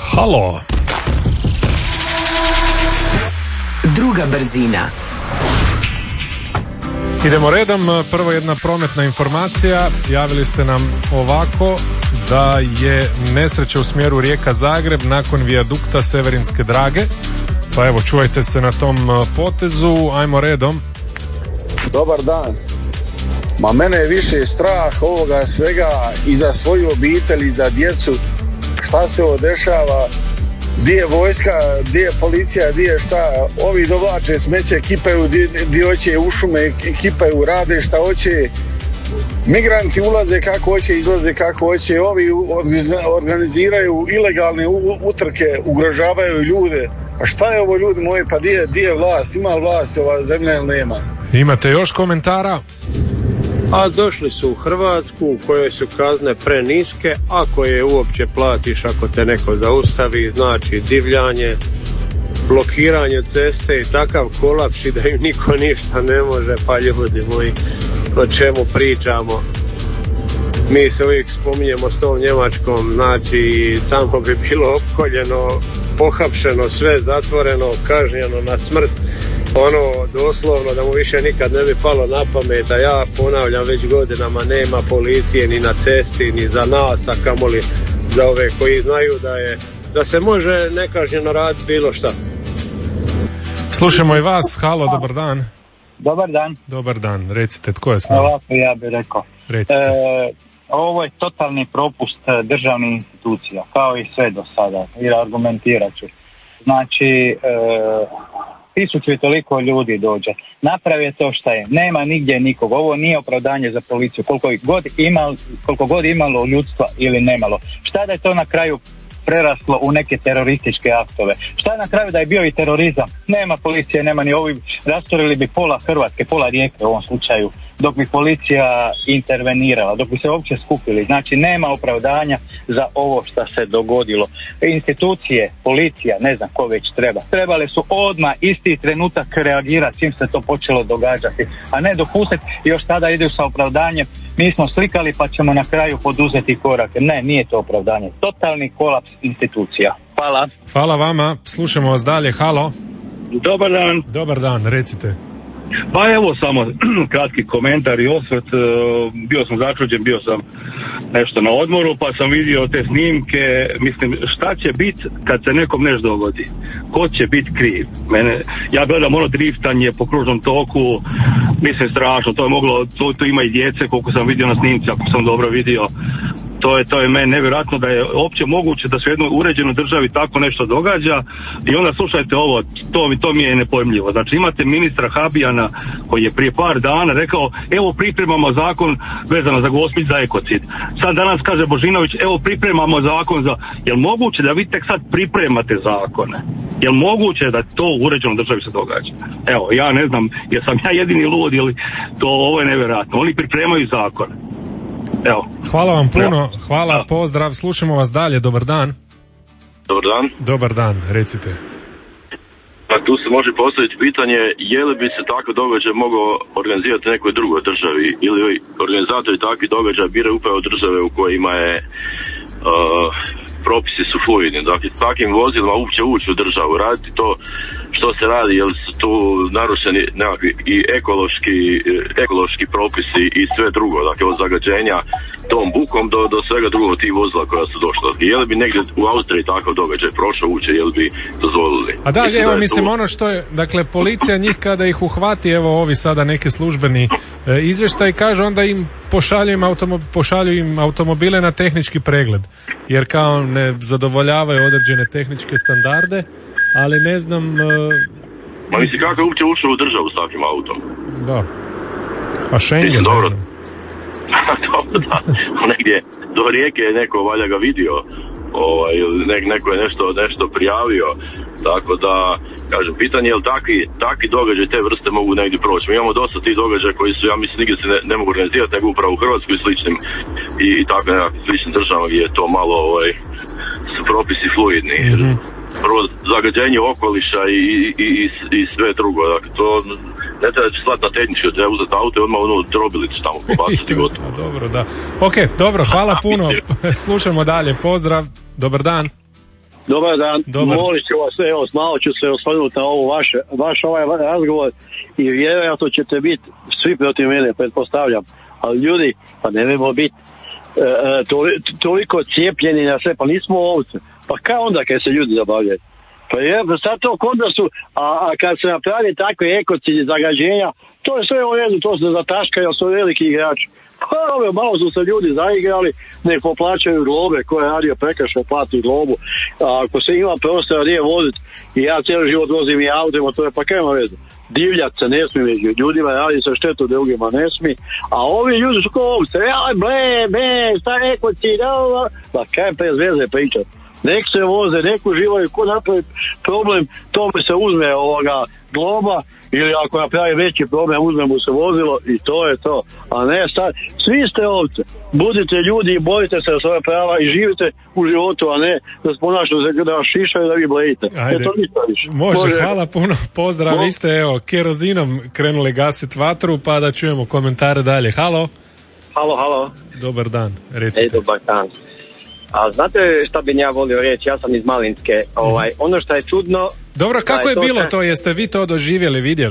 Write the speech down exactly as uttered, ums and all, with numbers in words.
Halo. Druga brzina. Idemo redom. Prvo jedna prometna informacija. Javili ste nam ovako da je nesreća u smjeru Rijeka-Zagreb nakon vijadukta Severinske Drage. Pa evo, čuvajte se na tom potezu. Ajmo redom. Dobar dan. Ma mene je više strah ovoga svega i za svoju obitelj i za djecu. Šta se ovo dešava? Di je vojska, di je policija, di je šta? Ovi dovlače smeće, kipaju di, di hoće u šume, kipaju, rade šta hoće. Migranti ulaze kako hoće, izlaze kako hoće. Ovi organiziraju ilegalne utrke, ugrožavaju ljude. A šta je ovo, ljudi moji? Pa di je, di je vlast? Ima vlast ova zemlja ili nema? Imate još komentara? A došli su u Hrvatsku u kojoj su kazne preniske, ako je uopće platiš, ako te neko zaustavi, znači divljanje, blokiranje ceste i takav kolaps i da im niko ništa ne može. Pa ljudi moji, o čemu pričamo? Mi se uvijek spominjemo s tom Njemačkom, znači tamo bi bilo opkoljeno, pohapšeno, sve zatvoreno, kažnjeno na smrt. Ono, doslovno da mu više nikad ne bi palo na pamet, a ja ponavljam već godinama, nema policije ni na cesti, ni za nas, a kamoli za ove koji znaju da je, da se može nekažnjeno raditi bilo šta. Slušamo i vas. Halo, dobar dan. Dobar dan. Dobar dan, recite, tko je s nama? Ovako ja bih rekao. Recite. E, ovo je totalni propust državnih institucija, kao i sve do sada, i argumentirat ću. Znači, e, tisuću i toliko ljudi dođe. Napravi to šta je. Nema nigdje nikog. Ovo nije opravdanje za policiju. Koliko god imalo, koliko god imalo ljudstva ili nemalo. Šta da je to na kraju preraslo u neke terorističke aktove? Šta na kraju da je bio i terorizam? Nema policije, nema ni ovi. Rasturili bi pola Hrvatske, pola Rijeke u ovom slučaju, dok bi policija intervenirala, dok bi se uopće skupili. Znači nema opravdanja za ovo što se dogodilo. Institucije, policija, ne znam ko već treba, trebali su odmah isti trenutak reagirati čim se to počelo događati, a ne dopustiti još tada idu sa opravdanjem mi smo slikali pa ćemo na kraju poduzeti korake. Ne, nije to opravdanje. Totalni kolaps institucija. Hvala. Hvala vama. Slušamo vas dalje. Halo. Dobar dan. Dobar dan, recite. Pa evo samo kratki komentar i osvrt. Bio sam začuđen, bio sam nešto na odmoru pa sam vidio te snimke. Mislim, šta će biti kad se nekom nešto dogodi? Ko će biti kriv? Mene, ja gledam ono driftanje po kružnom toku, mislim strašno, to je moglo, to, to ima i djece koliko sam vidio na snimci, ako sam dobro vidio. To je, to je meni nevjerojatno da je uopće moguće da se u jednoj uređenoj državi tako nešto događa. I onda slušajte ovo, to, to mi je nepojmljivo. Znači imate ministra Habijana koji je prije par dana rekao evo pripremamo zakon vezano za Gospić za ekocid. Sad danas kaže Božinović evo pripremamo zakon za... Jel moguće da vi tek sad pripremate zakone? Jel moguće da to u uređenoj državi se događa? Evo, ja ne znam, jesam ja jedini lud ili to, ovo je nevjerojatno. Oni pripremaju zakone. Evo. Hvala vam puno, hvala, pozdrav, slušamo vas dalje, dobar dan. Dobar dan. Dobar dan, recite. Pa tu se može postaviti pitanje je li bi se takav događaj mogao organizirati u nekoj drugoj državi ili organizatori takvih događaja biraju upravo države u kojima je uh, propisi su fluidni. Dakle, s takvim vozilima uopće ući u državu, raditi to što se radi, jer su tu narušeni nekakvi i ekološki, ekološki propisi i sve drugo, dakle od zagađenja tom bukom do, do svega drugog tih vozila koja su došla. Je li bi negdje u Austriji takav događaj prošao uče, je li bi dozvolili? A da, mislim, evo da mislim tu... ono što je, dakle policija njih kada ih uhvati, evo ovi sada neki službeni e, izvještaj, kaže onda im pošalju im, automo, pošalju im automobile na tehnički pregled, jer kao ne zadovoljavaju određene tehničke standarde. Ali ne znam... Uh, Ma misli kako je uopće ušao u državu s takvim autom? Da. A Schengen, ne dobro. Dobro, da. Negdje do Rijeke je neko valjda ga vidio, ovaj, ne, neko je nešto, nešto prijavio, tako da, kažem, pitanje je li takvi, takvi događaj te vrste mogu negdje proći. Mi imamo dosta tih događaja koji su, ja mislim, nigdje se ne, ne mogu organizirati, nego upravo u Hrvatskoj i sličnim, i, i tako nekakvim sličnim državama gdje je to malo, ovaj, su propisi fluidni. Mm-hmm. Prvo zagađenje okoliša i, i, i, i sve drugo, dakle to ne treba će slati na tehnički, treba uzeti auto i odmah ono drobilicu tamo pobaciti gotovo. Dobro, da. Ok, dobro, hvala puno, slušamo dalje, pozdrav, dobar dan. Dobar dan, Dobar. molit ću vas, evo, malo ću se osvrnuti na ovo vaše, vaš ovaj razgovor i vjerojatno ćete biti svi protiv mene, pretpostavljam, ali ljudi, pa ne nemamo biti e, to, toliko cijepljeni na sve, pa nismo ovce, pa kao onda kad se ljudi zabavljaju? Pa je, sad to kod nas su, a, a kad se napravi takve ekocidi zagađenja, to je sve u redu, to se zataškaju, su veliki igrači. Pa ove, malo su se ljudi zaigrali, nek poplaćaju globe, ko je radio prekršaj, plati globu. A ako se ima prostora gdje voziti, i ja cijeli život vozim i autima, to je pa kaj ima vezu? Divljat se ne smije među ljudima, radi se štetu drugima ne smije, a ovi ljudi su kao ovce, jaj ble, ble, šta ekocid, pa kaj bez veze pričati? Nek se voze, nek uživaju, ko napravi problem, to mi se uzme ovoga globa, ili ako napravi veći problem, uzme mu se vozilo i to je to. A ne sad, svi ste ovce, budite ljudi i borite se za svoje prava i živite u životu, a ne da se ponašate da vas šišaju da vi blejite. Ajde, to više. može, Može, hvala puno, pozdrav, vi ste evo kerozinom krenuli gasiti vatru, pa da čujemo komentare dalje. Halo? Halo, halo. Dobar dan, recite. Ej, dobar dan. A znate šta bi ja volio reći, ja sam iz Malinske, ovaj, ono što je čudno... Dobro, kako je to bilo što- to, jeste vi to doživjeli, vidjeli?